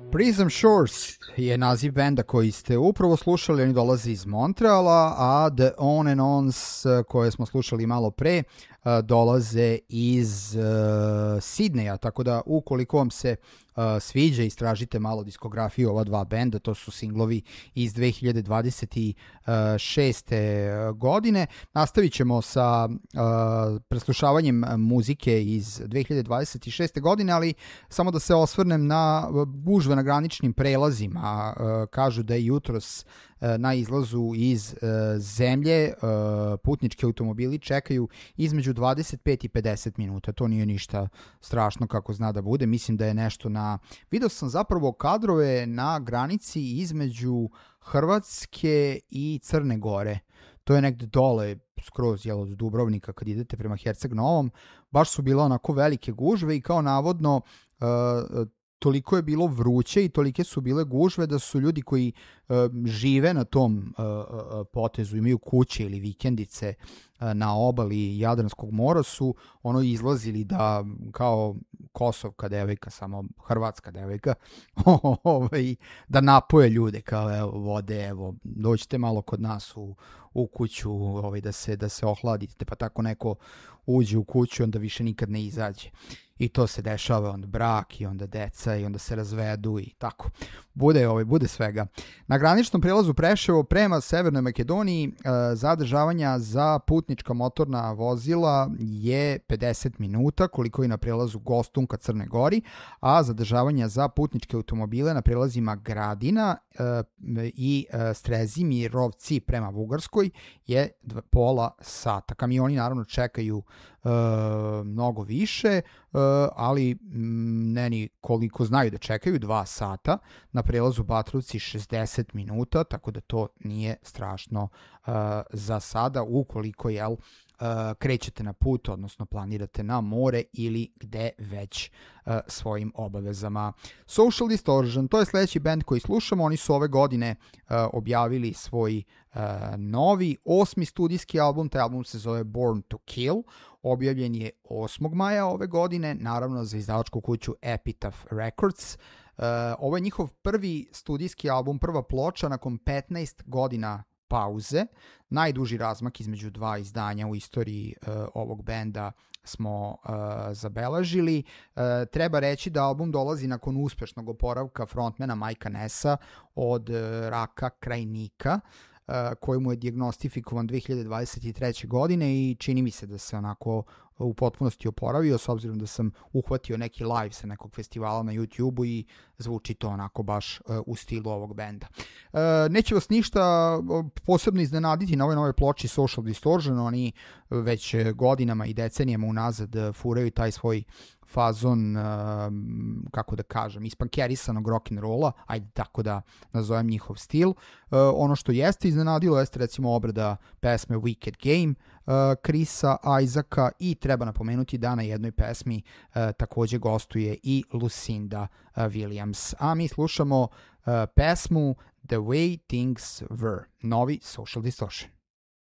Prism Shores je naziv benda koji ste upravo slušali, oni dolaze iz Montreala, a The On and Ons koje smo slušali malo pre dolaze iz Sidneja, tako da ukoliko vam se sviđa, istražite malo diskografiju ova dva benda, to su singlovi iz 2026. godine. Nastavit ćemo sa preslušavanjem muzike iz 2026. godine, ali samo da se osvrnem na gužve na graničnim prelazima. Kažu da je jutros na izlazu iz zemlje putnički automobili čekaju između 25 i 50 minuta. To nije ništa strašno kako zna da bude. Mislim da je nešto na... Video sam zapravo kadrove na granici između Hrvatske i Crne Gore. To je negde dole, skroz od Dubrovnika kad idete prema Herceg Novom. Baš su bile onako velike gužve i kao navodno toliko je bilo vruće i tolike su bile gužve da su ljudi koji žive na tom potezu, imaju kuće ili vikendice na obali Jadranskog mora, su izlazili da kao kosovka devojka, samo hrvatska devojka, da napoje ljude kao evo vode, evo dođite malo kod nas u kuću da se ohladite, pa tako neko uđe u kuću onda više nikad ne izađe. I to se dešava, onda brak i onda deca i onda se razvedu i tako. Bude svega. Na graničnom prelazu Preševo prema Severnoj Makedoniji zadržavanja za putnička motorna vozila je 50 minuta, koliko je na prelazu Gostunka Crne Gori, a zadržavanja za putničke automobile na prelazima Gradina i Strezimirovci prema Bugarskoj je pola sata. Kamioni naravno čekaju mnogo više, ali neni koliko znaju da čekaju 2 sata, na prelazu Batrovci 60 minuta, tako da to nije strašno za sada ukoliko krećete na put, odnosno planirate na more ili gde već svojim obavezama. Social Distortion, to je sledeći band koji slušamo, oni su ove godine objavili svoj novi 8. studijski album, taj album se zove Born to Kill, objavljen je 8. maja ove godine, naravno za izdavačku kuću Epitaph Records. Ovo je njihov prvi studijski album, prva ploča nakon 15 godina pauze, najduži razmak između 2 izdanja u istoriji ovog benda smo zabeležili. Treba reći da album dolazi nakon uspešnog oporavka frontmana Majka Nessa od raka krajnika, koji mu je dijagnostifikovan 2023. godine i čini mi se da se onako u potpunosti oporavio, s obzirom da sam uhvatio neki live sa nekog festivala na YouTube-u i zvuči to onako baš u stilu ovog benda. Neće vas ništa posebno iznenaditi na ovoj nove ploči Social Distortion, oni već godinama i decenijama unazad furaju taj svoj fazon, kako da kažem, ispankerisanog rock'n'rolla, ajde tako da nazovem njihov stil. Ono što jeste iznenadilo jeste recimo obrada pesme Wicked Game Chrisa Isaaca i treba napomenuti da na jednoj pesmi takođe gostuje i Lucinda Williams. A mi slušamo pesmu The Way Things Were, novi Social Distortion.